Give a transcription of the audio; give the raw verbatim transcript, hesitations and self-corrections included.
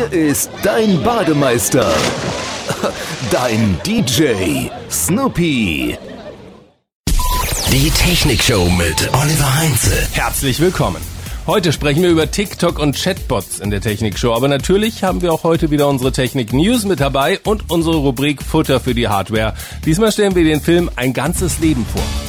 Hier ist dein Bademeister, dein D J Snoopy. Die Technikshow mit Oliver Heinze. Herzlich willkommen. Heute sprechen wir über TikTok und Chatbots in der Technikshow. Aber natürlich haben wir auch heute wieder unsere Technik-News mit dabei und unsere Rubrik Futter für die Hardware. Diesmal stellen wir den Film Ein ganzes Leben vor.